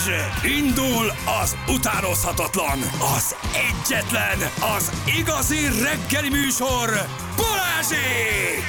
Indul az utánozhatatlan, az egyetlen, az igazi reggeli műsor, Balázsék!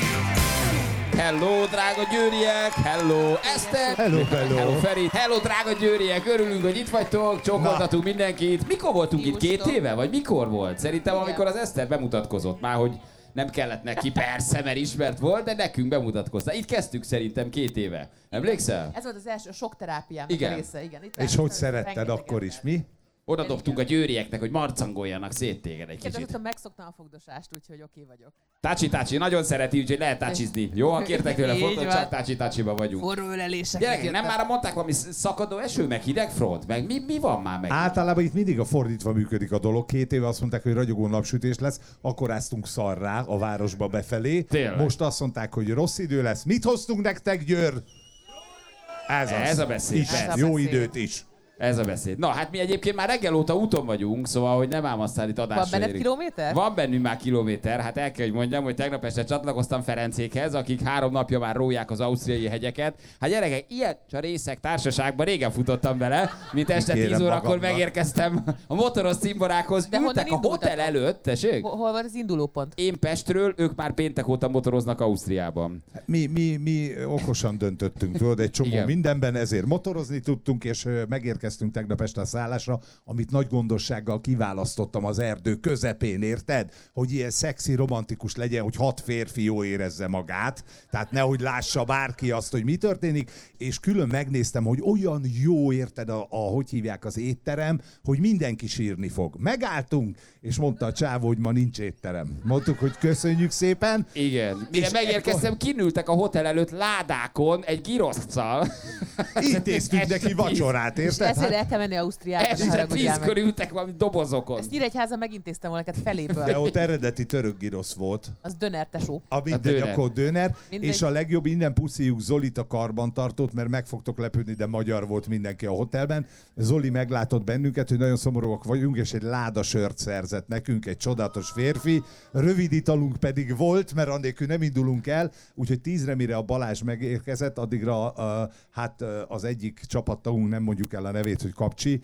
Hello, drága győriek! Hello, Eszter! Hello. Feri! Hello, drága győriek! Örülünk, hogy itt vagytok, csókoltatunk mindenkit. Mikor voltunk itt? 2 éve? Vagy mikor volt? Szerintem, amikor az Eszter bemutatkozott már, hogy nem kellett neki, persze, mert ismert volt, de nekünk bemutatkozta. Itt kezdtük szerintem 2 éve. Emlékszel? Ez volt az első sok terápiának a része. Igen. Itt És hogy szeretted akkor is, mi? Oda dobtunk a győrieknek, hogy marcangoljanak szét téged egy kicsit. Kérdeztem, megszoktam a fogdosást, úgyhogy oké vagyok. Tácsi nagyon szereti, úgyhogy lehet tácsizni. Jó, ha kértek tőle fotót, Így csak tácsiba vagyunk. Forró ölelések. Gyerekek, nem már mondták valami szakadó eső, meg hideg front? Meg mi van már meg? Általában itt mindig a fordítva működik a dolog. 2 éve azt mondták, hogy ragyogó napsütés lesz, akkor áztunk szarrá a városba befelé. Tényleg? Most azt mondták, hogy rossz idő lesz. Mit hoztunk nektek, Győr? Ez a beszéd. Is, persze. jó időt is. Ez a beszéd. Na, hát mi egyébként már reggel óta úton vagyunk, szóval, hogy nem ám aztán itt adásra Van benned érünk. kilométer? Van bennünk már kilométer. Hát el kell, hogy mondjam, hogy tegnap este csatlakoztam Ferencékhez, akik 3 napja már róják az ausztriai hegyeket. Hát gyerekek, ilyen részek társaságban régen futottam bele, mint este 10 órakor megérkeztem a motoros cimborákhoz. De ültek a honnan hotel előtt, tessék? Hol van az indulópont? Én Pestről, ők már péntek óta motoroznak Ausztriában. Mi okosan döntöttünk, tudod, egy csomó Igen. mindenben, ezért motorozni tudtunk, és megérkeztünk tegnap este a szállásra, amit nagy gondossággal kiválasztottam az erdő közepén, érted? Hogy ilyen szexi, romantikus legyen, hogy 6 férfi jó érezze magát, tehát nehogy lássa bárki azt, hogy mi történik, és külön megnéztem, hogy olyan jó, érted, hogy hívják az étterem, hogy mindenki sírni fog. Megálltunk, és mondta a csávó, hogy ma nincs étterem. Mondtuk, hogy köszönjük szépen. Igen. Mire És megérkeztem, kinültek a hotel előtt ládákon egy giroszccal. Intéztünk neki vacsorát, És érted? ezért el kell menni Ausztriába. Este 10-kor ültek valami dobozokon. Ezt Nyíregyházan megintéztem volna neked feléből. De ott eredeti török girosz volt. Az döner, tesó. A mindegy, döner. akkor döner. Mindegy. És a legjobb, innen puszíjuk Zolit a karbantartót, mert meg fogtok lepődni, de magyar volt mindenki a hotelben. Zoli meglátott bennünket, hogy nagyon szomorúak vagyunk, és egy láda sört szerzett nekünk, egy csodálatos férfi. Rövid italunk pedig volt, mert annélkül nem indulunk el, úgyhogy 10-re, mire a Balázs megérkezett, addigra az egyik csapattagunk, nem mondjuk el a nevét, hogy Kapcsi,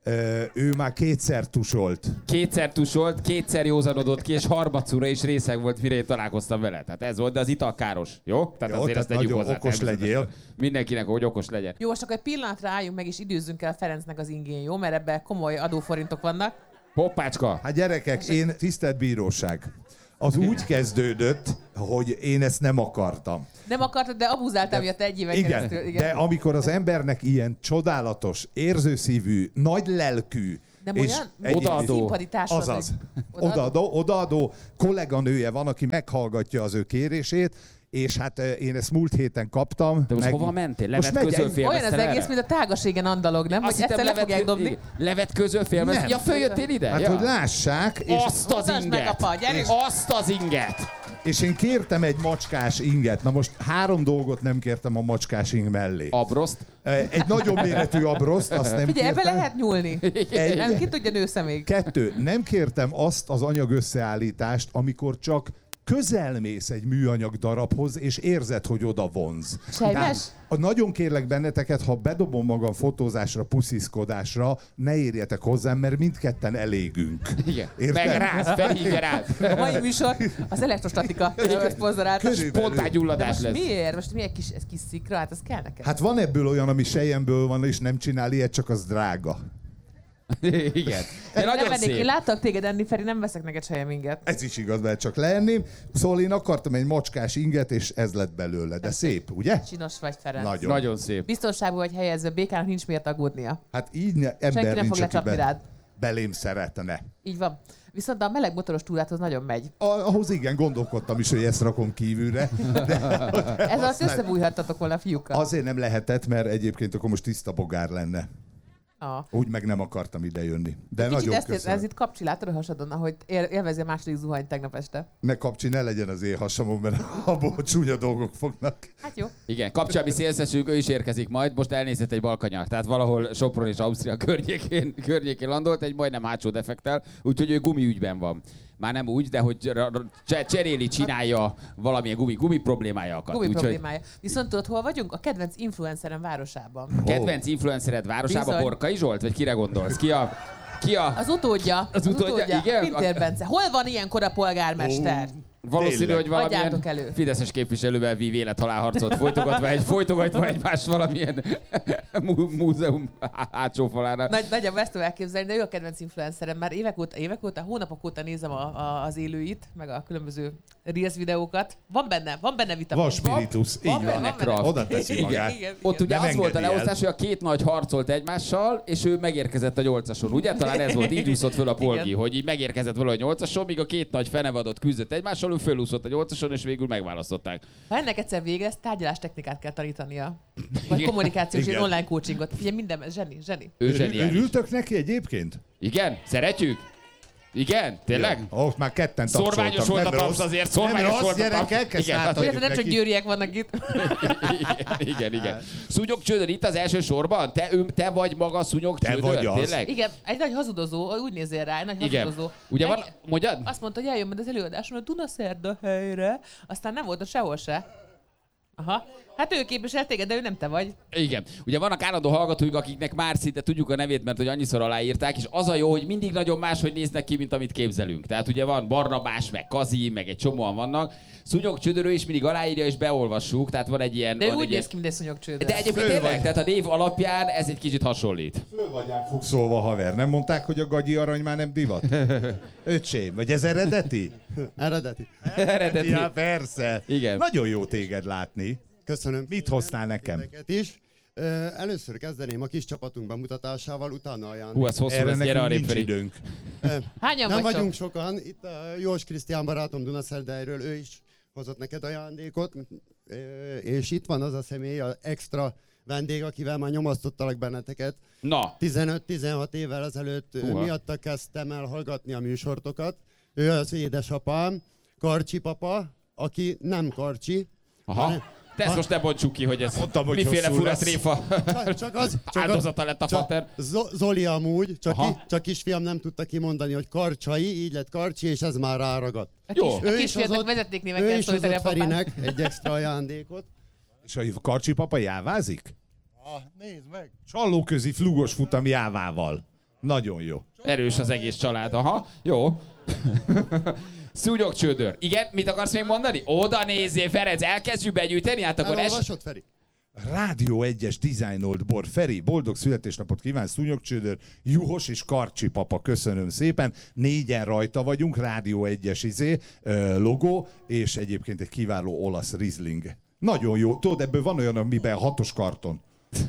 ő már 2-szer tusolt. 2-szer tusolt, 2-szer józanodott ki, és harmadszorra is részeg volt, mire én találkoztam vele. Tehát ez volt, de az ital káros. Jó? Tehát Jó, azért tehát ezt tegyük nagyon hozzá. okos természetesen. legyél. Mindenkinek, hogy okos legyen. Jó, most akkor egy pillanatra álljunk meg, és időzzünk el Ferencnek az ingén, jó? Mert ebben komoly adóforintok vannak. Hoppácska! Hát gyerekek, én tisztelt bíróság. Az úgy kezdődött, hogy én ezt nem akartam. Nem akartad, de abuzáltál miatt 1 éven keresztül. Igen, de amikor az embernek ilyen csodálatos, érzőszívű, nagy lelkű, Nem és olyan odaadó. színpadi társad, azaz, hogy- odaadó kolléganője van, aki meghallgatja az ő kérését, és hát én ezt múlt héten kaptam. De most hova mentél? Most Levetközölfélmeztél Olyan az erre? egész, mint a tágaségen andalog, nem? Hogy Azt hittem, egyszer le fogják dobni. levetközölfélmeztél? Nem. Ja, följöttél ide? Hát, ja. hogy lássák, és, Azt az Mutasd meg, inget! apa, gyerünk! Azt az inget! és én kértem egy macskás inget. Na most 3 dolgot nem kértem a macskás ing mellé. Abroszt? Egy nagyobb méretű abroszt, azt nem Figyelj, ebbe kértem. lehet nyúlni. Nem, ki tudja nősze még. 2. Nem kértem azt az anyag összeállítást, amikor csak közelmész egy műanyag darabhoz, és érzed, hogy oda vonz. Sejmes? Nagyon kérlek benneteket, ha bedobom magam fotózásra, pusziszkodásra, ne érjetek hozzám, mert mindketten elégünk. Igen. Érted? Meg ráz, felhívja rád. A mai műsor az elektrostatika szponzorált. Körülbelül. Spontángyulladás Most lesz. miért? Most mi egy kis szikra? Hát az kell neked. Hát van ebből olyan, ami sejemből van, és nem csinál ilyet, csak az drága. Igen. De nem nagyon vennék, én szép. láttak téged enni, Feri, nem veszek neked sejeminget. Ez is igaz, mert csak leenném. Szóval én akartam egy macskás inget, és ez lett belőle. De szép, ugye? Csinos vagy, Ferenc. Nagyon. Nagyon szép. Biztonságban vagy helyezve, békának nincs miért aggódnia. Hát így ember Senki nem nincs, fog aki lecsapni rád. belém szeretne. Így van. Viszont a meleg motoros túráthoz nagyon megy. Ahhoz igen, gondolkodtam is, hogy ezt rakom kívülre. Ez azt összebújhattatok volna a fiúkkal. Azért nem lehetett, mert egyébként akkor most tiszta bogár lenne. Úgy meg nem akartam ide jönni. De Kicsit nagyon ezt, köszönöm. ez itt kapcsi, látod a hasadon, ahogy élvezi a második zuhanyt tegnap este. Ne kapcsi, ne legyen az én hasamon, mert abból csúnya dolgok fognak. Hát jó. Igen, kapcsolmi szélszesünk, ő is érkezik majd, most elnézett egy balkanyar, tehát valahol Sopron és Ausztria környékén landolt, egy majdnem hátsó defektel, úgyhogy ő gumiügyben van. már nem úgy, de hogy cseréli, csinálja valamilyen gumi problémájákat. Gumi problémája. Viszont tudod, hol vagyunk? A kedvenc influencerem városában. Kedvenc influencered városában Bizony. Borkai Zsolt? Vagy kire gondolsz? Ki a... Az utódja. Az utódja, igen? Pintér Bence. Hol van ilyenkor a polgármester? Valószínű, Tényleg. hogy valamilyen Adjátok elő. fideszes képviselővel vív élet-halálharcot folytogatva egymást valamilyen múzeum hátsó falánál. Nagyjából ezt tudom elképzelni, de ő a kedvenc influencerem. Már évek óta, hónapok óta nézem az élőit, meg a különböző Reels videókat. Van benne vitamin. Van spiritus, így van. benne kraft. Oda teszi magát. Ott ugye Nem az volt a engedi el. leosztás, hogy a két nagy harcolt egymással, és ő megérkezett a 8-ason. Ugye? Talán ez volt, így úszott föl a polgi, hogy így megérkezett valahogy 8-ason, míg a két nagy fenevadott küzdött egymással, ő fölúszott a 8-ason, és végül megválasztották. Ha ennek egyszer vége lesz, tárgyalástechnikát kell tanítania. Vagy kommunikációs, Igen. ilyen online coachingot. Figyelj, minden, zseni. Ő zseniális. Örültök neki egyébként? Igen? Szeretjük? Igen? Tényleg? Ott már ketten tapsoltak. Szorványos volt a nem tapsz rossz. azért, Nem szorványos rossz, volt a gyerekek, tapsz. ezt Igen, átadjuk Ugye, nem csak neki. győriek vannak itt. igen. Szúnyog Csődör itt az első sorban? Te vagy maga Szúnyog Te Csődör? vagy az. Tényleg? Igen, egy nagy hazudozó, úgy nézzél rá, egy nagy Igen. hazudozó. Ugye van, mondjad? Azt mondta, hogy eljön majd az előadáson a Dunaszerda helyre, aztán nem volt ott sehol se. Aha. Hát ő képvisel téged, de ő nem te vagy. Igen. Ugye vannak állandó hallgatóink, akiknek már szinte tudjuk a nevét, mert hogy annyiszor aláírták, és az a jó, hogy mindig nagyon máshogy néznek ki, mint amit képzelünk. Tehát ugye van Barnabás, meg Kazi, meg egy csomóan vannak. Szúnyog Csődörő is mindig aláírja, és beolvassuk, tehát van egy ilyen... De ő van úgy egy néz ilyen... ki, mint egy szúnyogcsődör. De egyébként Fő tényleg, vagy. tehát a név alapján ez egy kicsit hasonlít. Föl vagy fukszolva, haver. Nem mondták, hogy a gagyi arany már nem divat? Öcsém, vagy ez eredeti? Eredeti. Eredeti. Ja, persze. Igen. Nagyon jó téged látni. Köszönöm. Mit hoztál nekem? Titeket is. Először kezdeném a kis csapatunk bemutatásával, utána ajándék. Hú, az hosszú Erre lesz, gyere nekünk arrébb nincs felé. időnk. Hányan Nem vagytok? vagyunk sokan. Itt a Jós Krisztián barátom Dunaszerdeiről, ő is hozott neked ajándékot. És itt van az a személy, az extra vendég, akivel már nyomasztottalak benneteket. Na, 15-16 évvel ezelőtt Húha. miatta kezdtem el hallgatni a műsortokat. Ő az édesapám, Karcsi papa, aki nem Karcsi. aha. De ezt most ne bontsuk ki, hogy ez Mondtam, hogy miféle hosszú fura lesz. tréfa Csak áldozata lett a fater. Zoli amúgy, Aha. csak kisfiam nem tudta kimondani, hogy Karcsai, így lett Karcsi, és ez már ráragadt. Jó. A kisfiatnak vezetéknévek ő kell is szólítani a hozott papát. Ferinek egy extra ajándékot. És a Karcsi papa jávázik? Nézd meg! Csallóközi flugos futam jávával. Nagyon jó. Erős az egész család, aha. Jó. Szúnyog Csődör. Igen, mit akarsz még mondani? Oda nézzél, Ferenc, elkezdjük begyűjteni, hát akkor Elolvasod, Feri? Rádió 1-es dizájnolt bor. Feri, boldog születésnapot kíván, Szúnyogcsődör, Juhos és Karcsi papa, köszönöm szépen. 4-en rajta vagyunk, Rádió 1-es logó, és egyébként egy kiváló olasz Riesling. Nagyon jó. Tudod, ebből van olyan, amiben 6-os karton.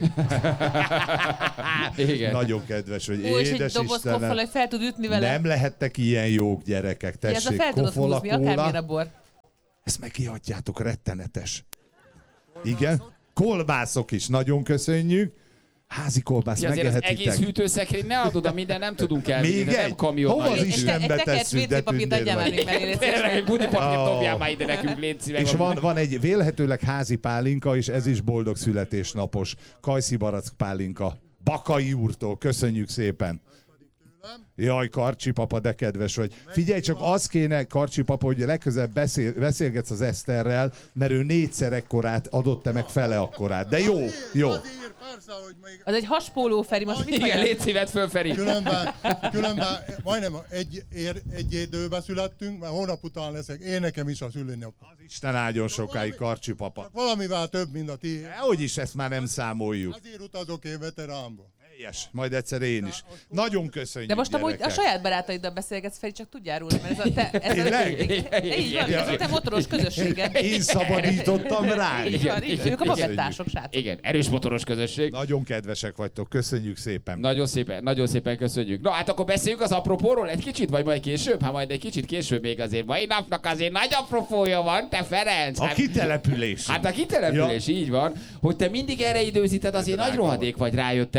Igen. Nagyon kedves, hogy Ó, és egy édes doboz koffal, Istenem. hogy fel tud ütni vele. Nem lehettek ilyen jók gyerekek. Ez a Tessék, fel tudod Coca-Cola, húzni, akármilyen a Cola. bor. Ezt megihatjátok, rettenetes. Igen. Kolbászok is, nagyon köszönjük. Házi kolbász, Ja, azért az egész megehetitek. hűtőszekrény ne adod oda, minden nem tudunk elvinni, Még de nem egy? kamionnal Hova az jöttünk. Isten? Egy Istenbe tekert tesszük, de WC-papírt tündér adjál már vagy. még mellé, légy Tényleg egy budipapírt Ó. dobjál már ide nekünk, légy szíves. És van egy vélhetőleg házi pálinka, és ez is boldog születésnapos. Kajszi barack pálinka. Bakai úrtól, köszönjük szépen. Jaj, Karcsi papa, de kedves vagy. Figyelj, csak az kéne, Karcsi papa, hogy legközelebb beszélgetsz az Eszterrel, mert ő 4-szer ekkorát adott, te meg fele akkorát. De jó, jó. Azért, persze, hogy még Az egy haspóló, Feri, most mit Igen, vagy? légy szívet föl, Feri. különben majdnem egy időben születtünk, mert hónap után leszek, én nekem is a szülőnap. Az Isten áldjon sokáig, Karcsi papa. Valamivel több, mint a ti. Hogy is ezt már nem számoljuk. Azért utazok én veteránba. Helyes, majd egyszer én is. Nagyon köszönjük, De most amúgy a gyerekek. saját barátaiddal beszélgetsz, Feri, csak tudjál róla, mert ez a te... Ez Tényleg? így van, ez a te motoros közösséged. Én szabadítottam rá. Így van, így van. Ők a babettások, srácok. Igen, erős motoros közösség. Nagyon kedvesek vagytok, köszönjük szépen. Nagyon szépen köszönjük. Na hát akkor beszéljünk az apropóról egy kicsit, vagy majd később? Hát majd egy kicsit később még azért. Mai napnak azért nagy apropója van, te Ferenc. A Hát- kitelepülés. Hát a kitelepülés, így van, hogy te mindig erre időzíted, azért nagy rohadék vagy, rájöttem. Úgy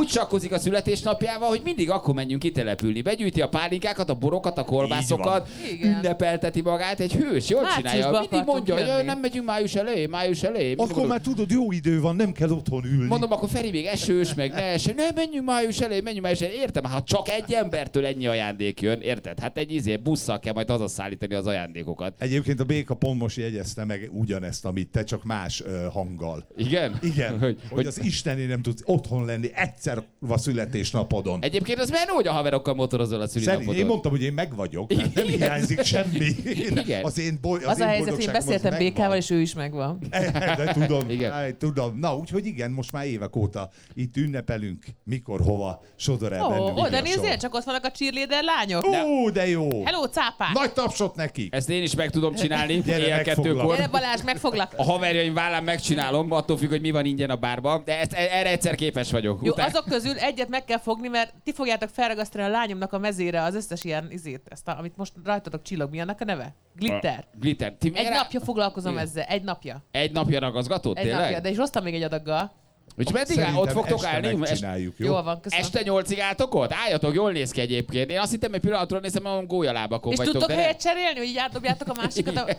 úgy sakkozik a születésnapjával, hogy mindig akkor menjünk kitelepülni. Begyűjti a pálinkákat, a borokat, a kolbászokat, ünnepelteti magát, egy hős, jól csinálja. Mindig mondja, hogy nem megyünk május elején. Akkor már tudod, jó idő van, nem kell otthon ülni. Mondom, akkor Feri még esős, meg ne eső. Ne, menjünk május elején. Értem, hát csak egy embertől ennyi ajándék jön, érted? Hát egy busszal kell majd hazaszállítani az ajándékokat. Egyébként a Béka pont most jegyezte meg ugyanezt, amit te, csak más hanggal. Igen? Igen, hogy az Istené nem tudsz otthon lenni egyszer a születésnapodon. Egyébként az menő, hogy a haverokkal motorozol a szülinapodon. Én mondtam, hogy én meg vagyok, nem hiányzik semmi. Igen. Az a helyzet, hogy én beszéltem Békával, és ő is megvan. De tudom, Igen. tudom. Na, úgyhogy igen, most már évek óta itt ünnepelünk, mikor, hova sodor el bennünk. De nézzél, csak ott vannak a cheerleader lányok. De jó. Hello, cápák! Nagy tapsot neki. Ezt én is meg tudom csinálni, Gyere, éjjel megfoglak. 2-kor. Gyere Balázs, megfoglak. A haverjaim vállán megcsinálom, attól függ, hogy mi van ingyen a bárban, de erre egyszer képes vagyok. Jó, azok közül egyet meg kell fogni, mert ti fogjátok felragasztani a lányomnak a mezére az összes ilyen amit most rajtatok csillog. Mi annak a neve? Glitter. Glitter. Egy napja foglalkozom ezzel, egy napja. Egy napja ragazgatod, Egy tényleg? napja, de is hoztam még egy adaggal. Úgyhogy meddig Szerintem ott fogtok este állni? megcsináljuk, jó? Jól van, köszönöm. Este 8-ig álltok ott? Álljatok, jól néz ki egyébként. Én azt hittem, egy pillanatra nézem, hogy gólyalábakon És vagytok. tudtok de nem. helyet cserélni, hogy így átdobjátok a másikat?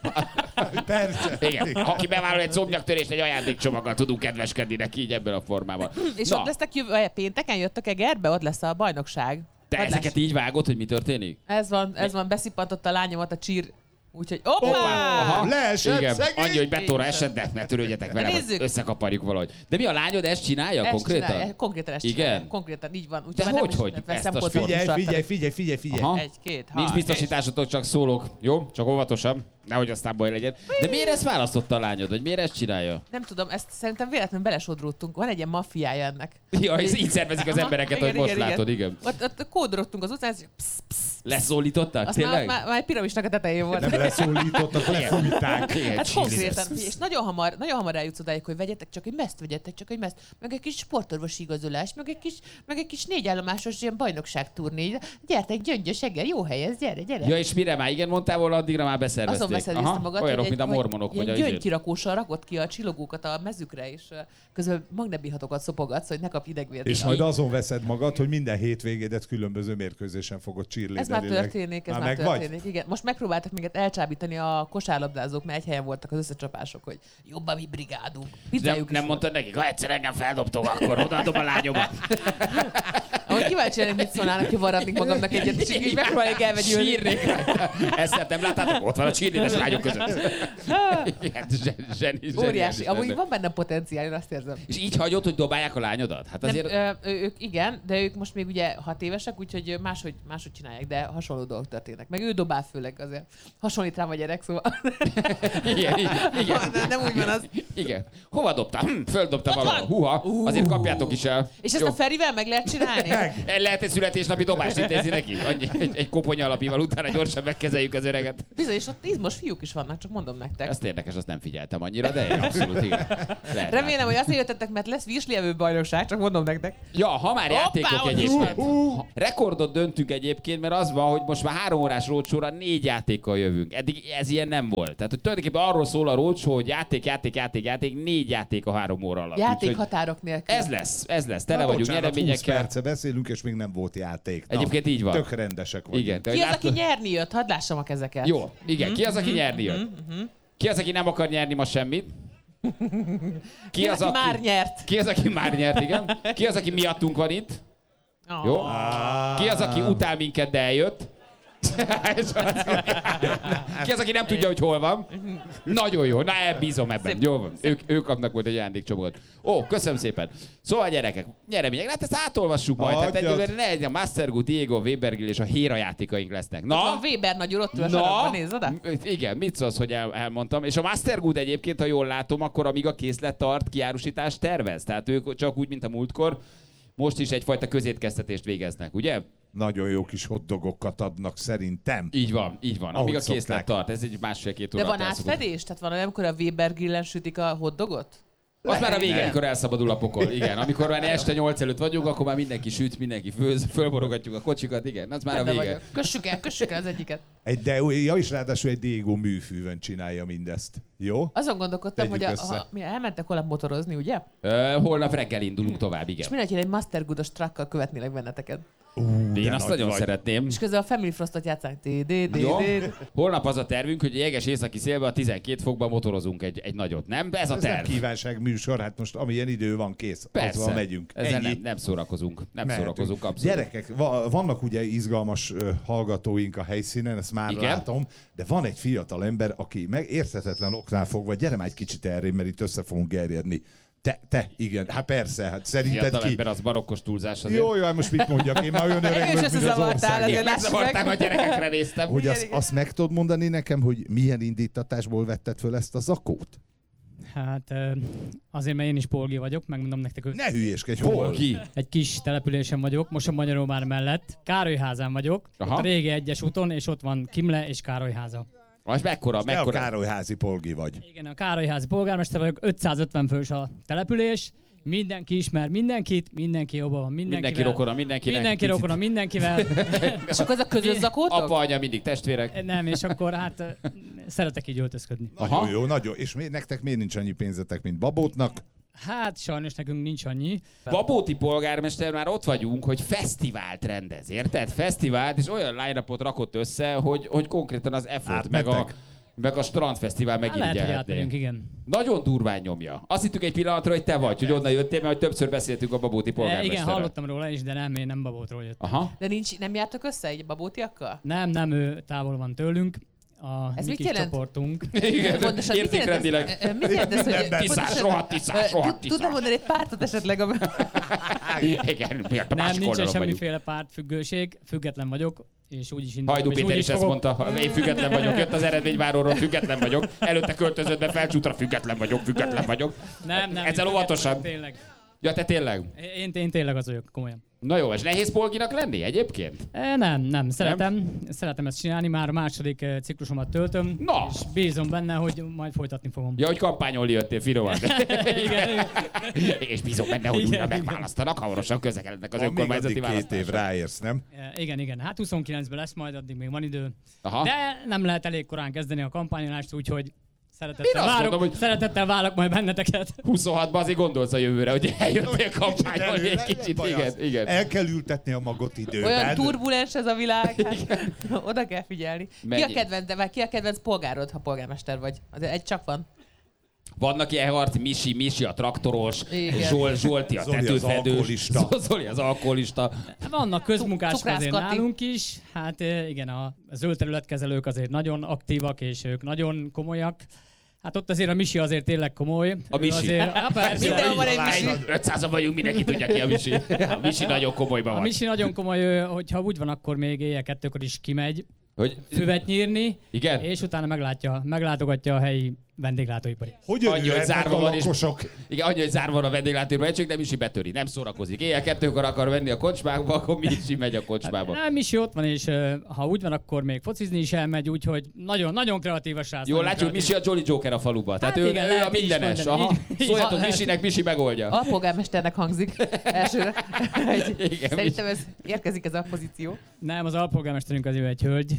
Persze. Igen. Aki bevállal egy szomnyaktörést, egy ajándékcsomaggal tudunk kedveskedni neki így ebben a formában. És Na, ott lesztek pénteken, jöttök Egerbe, ott lesz a bajnokság. te Vagy ezeket így vágod, hogy mi történik? Ez van, beszippantotta a lányomat a csír. Úgyhogy hoppá! Aha. Leesett, Igen, szegény. annyi, hogy betóra esett, de ne törődjetek vele, Nézzük. vagy összekaparjuk valahogy. De mi a lányod ezt csinálja konkrétan? Konkrétan ezt Igen? csinálja. Konkrétan így van. De Úgyhogy már hogy? nem Ezt veszem a kockát. Figyelj. Aha. 1, 2, 3. Nincs biztosításotok, csak szólok. Jó? Csak óvatosan. Nehogy aztán baj legyen. De miért ezt választotta a lányod? Vagy miért ezt csinálja? Nem tudom, ezt szerintem véletlenül belesodródtunk. Van egy ilyen maffiája ennek. Ja, így szervezik az embereket, hogy most látod, igen. Ott kódolottunk az utcán, Leszólították? azt már Tényleg? egy piramisnak a tetején volt. Nem leszólítottak, lefújták. Igen, Hát Jesus. konkrétan, és nagyon hamar eljutsz odáig, hogy vegyetek csak egy meszt, meg egy kis sportorvosi igazolás, meg egy kis 4 állomásos ilyen bajnokságturné. Gyertek, Gyöngyös Eger, jó hely ez, gyere. Ja, és mire már igen mondtál volna, addigra már beszervezték. Azon beszervezte magad, olyanok, hogy mint a mormonok, vagy a izé. gyöngykirakóssal rakott ki a csillogókat a mezükre, és közben magnebihatokat szopogatsz, hogy ne kapj idegvért. És majd azon veszed magad, hogy minden hétvégédet különböző mérkőzésen fogod Ez már cheerleaderileg. történik, igen. Most megpróbáltak minket elcsábítani a kosárlabdázók, mert egy helyen voltak az összecsapások, hogy jobb a mi brigádunk. Nem mondtad nekik, ha egyszer engem feldobtok, akkor odaadom a lányomat. Ahogy kíváncsi lenni, mit szólnának, hogy varratnék magamnak egyet, és így megpróbálják elvegyülni. Sírnék. Ezt nem láttátok? Ott van a cheerleaders lányok között. Igen, zseni. Óriási. Amúgy van benne potenciál, én azt érzem. És így hagyod, hogy dobálják a lányodat? Hát azért... Nem, ők igen, de ők most még ugye 6 évesek, úgyhogy máshogy csinálják, de hasonló dolgok történnek. Meg ő dobál főleg azért. Hasonlít rám a gyerek, szóval. Igen. Nem úgy van az. Igen. Hova dobtam? Földobtam Ott valahol. van. Huha, azért kapjátok is el. És ezt Jó. a Ferivel meg lehet csinálni? Lehet egy születésnapi dobást intézni neki? Annyi, egy koponya alapival utána gyorsan megkezeljük az öreget. Bizony, és ott izmos fiúk is vannak, csak mondom nektek. Ez érdekes, azt nem figyeltem annyira, de abszolút igen. Lehet Remélem, hogy azért jöttetek, mert lesz Virslievő bajnokság, csak mondom nektek. Ja, ha már játékok ott is egyébként. Rekordot döntünk egyébként, mert az van, hogy most már 3 órás roadshow-ra 4 játékkal jövünk. Eddig ez ilyen nem volt. Tehát, hogy tulajdonképpen arról szól a roadshow, hogy játék, 4 játék a 3 óra alatt. Játék Úgyhogy határok nélkül. ez lesz. Tele vagyunk 20 nyereményekkel. perce beszélünk, és még nem volt játék. Na, Egyébként így van. Tök rendesek vagyunk. Igen. Ki az, aki nyerni jött? Hadd lássam a kezeket. Jó, igen. Ki az, aki nyerni jön? Ki az, aki nem akar nyerni ma semmit? Ki az, aki már nyert? Ki az, aki már nyert, igen? Ki az, aki miattunk van itt? Oh. Jó? Ki az, aki utál minket, de eljött? Ki az, aki nem tudja, hogy hol van? Nagyon jó, na bízom ebben. Jó van. Ők kapnak majd egy ajándékcsomagot. Ó, köszönöm szépen. Szóval gyerekek, nyeremények, hát ezt átolvassuk majd. Tehát egyébként a Mastergut, Diego, Webergil és a Héra játékaink lesznek. Na? Van Weber nagy úr, ott ül a sarokban, nézd oda. Igen, mit szólsz, hogy elmondtam. És a Mastergut egyébként, ha jól látom, akkor amíg a készlet tart, kiárusítást tervez. Tehát ők csak úgy, mint a múltkor, most is egyfajta közétkeztetést végeznek, ugye? Nagyon jó kis hotdogokat adnak szerintem. Így van. Amíg a készlet szokták. tart, ez egy 1,5-2 óra. De van átfedés? Tehát van olyan, amikor a Weber grillen sütik a hotdogot? Az már a vége, amikor elszabadul a pokol. Igen, amikor már este 8 előtt vagyunk, akkor már mindenki süt, mindenki főz, fölborogatjuk a kocsikat, igen, az már a vége. Kössük el az egyiket. És ráadásul egy Diego műfűvön csinálja mindezt. Jó? Azon gondolkodtam, Tegyük hogy össze. mi elmentek holnap motorozni, ugye? Holnap reggel indulunk tovább, És igen. mi egy Master Good-os truckkal követnélek benneteket. Én azt nagyon szeretném. És közben a Family Frostot játszánk. Jó. Holnap az a tervünk, hogy jeges északi szélben a 12 fokban motorozunk egy nagyot, nem? Ez a Ez nem terv. kívánság műsor, hát most amilyen idő van, kész. Persze. Azzal megyünk. Ezzel Ennyi. nem szórakozunk. Nem Mehetünk. szórakozunk abszolút. Gyerekek, vannak ugye izgalmas hallgatóink a helyszínen, ezt már Igen? látom, de van egy fiatal ember, aki meg érthetetlen oknál fogva, gyere már egy kicsit erre, mert itt össze fogunk gerjedni. Te, igen, hát persze, hát szerinted Fiatal ki? ember, az barokkos túlzás azért. Jó, hát most mit mondjak, én már olyan öreg Engem is vagyok, mint az összezavartál, ország. azért láss Megzavarták, meg. a gyerekekre néztem. Hogy azt meg tudod mondani nekem, hogy milyen indítatásból vetted föl ezt a zakót? Hát azért, mert én is polgi vagyok, megmondom nektek, hogy Ne hülyéskedj, hol? Ki? egy kis településen vagyok, most a Magyaróvár mellett. Károlyházán vagyok, Aha. ott a régi egyes úton, és ott van Kimle és Károlyháza. Az mekkora? Te a Károlyházi polgi vagy. Igen, a Károlyházi polgármester vagyok, 550 fős a település, mindenki ismer mindenkit, mindenki jobban van mindenkivel. Mindenki rokona, mindenkinek. Mindenki Picit. rokona mindenkivel. És akkor ez a közös zakótok? Apa, anya, mindig testvérek. Nem, és akkor hát szeretek így öltözködni. Aha. Nagyon jó, nagyon. És nektek miért nincs annyi pénzetek, mint Babótnak? Hát sajnos nekünk nincs annyi. Babóti polgármester már ott vagyunk, hogy fesztivált rendez, érted? Fesztivált, és olyan line-upot rakott össze, hogy konkrétan az effort, meg a strandfesztivál Hát lehet, hogy átmegyünk, megirigyelhetné. igen. Nagyon durván nyomja. Azt hittük egy pillanatra, hogy te vagy, hogy onnan jöttél, mert hogy többször beszéltünk a Babóti Igen, polgármesterrel. hallottam róla is, de nem, én nem Babótról jöttem. Aha. De nem jártok össze egy babótiakkal? Nem, ő távol van tőlünk. A Ez mi mit kis jelent? csoportunk. Igen, Pontosan, mit értékrendileg. jelent ez? Mit jelent ez, hogy... Tiszás, rohadt tiszás. Tudnám mondani egy pártot esetleg, ami... Igen, miért a Nem, másik nincsen oldalon vagyunk. semmiféle pártfüggőség, független vagyok, és úgy is indultam. Hajdú és Péter úgy is ezt fogok. mondta, én független vagyok, jött az eredményváróról, független vagyok, előtte költözött be Felcsútra, független vagyok. Nem, Ezzel én óvatosan. független, Tényleg. Ja, te tényleg? Én tényleg az vagyok, komolyan. Na jó, és nehéz polginak lenni egyébként? Nem, szeretem ezt csinálni, már a második ciklusomat töltöm, Na. és bízom benne, hogy majd folytatni fogom. Ja, hogy kampányolni jöttél finoman. Igen. És bízom benne, hogy Igen, újra igen. megválasztanak, hamarosan közlekednek az Van még önkormányzati addig 2 év, választásra. ráérsz, nem? Igen, hát 29-ben lesz majd, addig még van idő. Aha. De nem lehet elég korán kezdeni a kampányolást, úgyhogy Én azt mondom, hogy- szeretettel várok majd benneteket. 26-ban azért gondolsz a jövőre, hogy eljöttél kampányolni egy kicsit. Igen. El kell ültetni a magot időben. Olyan turbulens ez a világ, hát oda kell figyelni. Mennyi- Ki a kedvenc polgárod, ha polgármester vagy? Azért egy csak van. Vannak ilyen harci, Misi a traktoros, Igen. Zsolti a Zoli az tetőfedős, alkoholista. Zoli az alkoholista. Vannak közmunkások Cukrász azért Kati. nálunk is. Hát igen, a zöld területkezelők azért nagyon aktívak, és ők nagyon komolyak. Hát ott azért a Misi azért tényleg komoly. A Ő Misi. Azért, Mindenhol van egy Misi. 500-an vagyunk, mindenki tudja ki a Misi. A Misi nagyon komolyban a van. Misi nagyon komoly, ő, hogyha úgy van, akkor még éjjel 2-kor is kimegy Hogy... füvet nyírni, Igen? és utána meglátogatja a helyi vendéglátóipari. Hogy Annyi, hogy örülhetnek zárva a van, és lakosok? igen, annyi, hogy zárva van a vendéglátóipari egység, de Misi betöri, nem szórakozik. Éjjel 2-kor akar venni a kocsmába, akkor Misi megy a kocsmába. Nem, Misi ott van, és ha úgy van, akkor még focizni is elmegy, úgyhogy nagyon, nagyon kreatív a srác. Jó, nagyon látjuk, kreatív. Misi a Jolly Joker a faluba. Tehát Hát ő, igen, ő a lehet így is mindenes. mondani. Aha. Így Szóljatok lehet. Misinek, Misi megoldja. A polgármesternek hangzik elsőre. Igen, Szerintem ez érkezik ez a pozíció. Nem, az alpolgármesterünk az ő egy hölgy,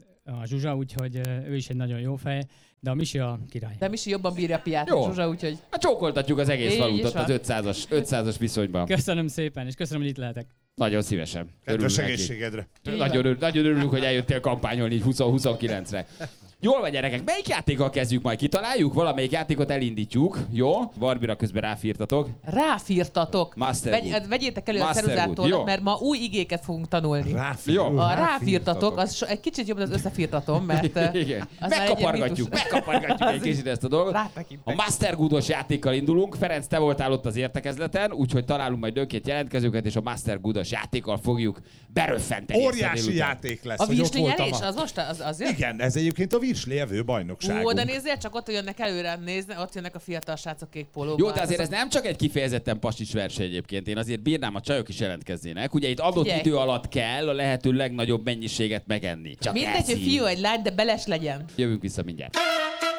a Zsuzsa, úgyhogy ő is egy nagyon jó fej, de a Misi a király. De Misi jobban bírja a piát, Jó. mint Zsuzsa, úgyhogy... Hát csókoltatjuk az egész Így falut is ott az van. 500-as viszonyban. Köszönöm szépen, és köszönöm, hogy itt lehetek. Nagyon szívesen. Kedves Örülünk neki. egészségedre. Nagyon örülünk, hogy eljöttél kampányolni így 20-29-re. Jól van, gyerekek, melyik játékkal kezdjük majd? Kitaláljuk? Valamelyik játékot elindítjuk. Jó? Barbira közben ráfírtatok. Ráfírtatok. Master Good. Vegyétek elő a Master Good, jó. ceruzától, mert ma új igéket fogunk tanulni. Jó. A ráfírtatok, az egy kicsit jobb, mint az összefírtatom, mert Igen. az már egy ilyen mítus. Megkapargatjuk egy kicsit ezt a dolgot. Rátekintek. A Master Good-os játékkal indulunk. Ferenc, te voltál ott az értekezleten, úgyhogy találunk majd önként jelentkezőket, és a Master Good-os játékkal fogjuk beröffenteni. ezt a Óriási délután. játék lesz, A hogy ott virsli voltam. nyerés? Az most az jön? Igen, ez egyébként a virsli evő Ó, bajnokságunk. de nézzél, csak ott jönnek előre, nézni, ott jönnek a fiatal srácok kék pólóban. Jó, de azért ez nem csak egy kifejezetten pasics verseny egyébként. Én azért bírnám, a csajok is jelentkeznének. Ugye itt adott Figyelj. idő alatt kell a lehető legnagyobb mennyiséget megenni. Csak Mindegy, hogy eszi. fiú, egy lány, de beles legyen. Jövünk vissza mindjárt.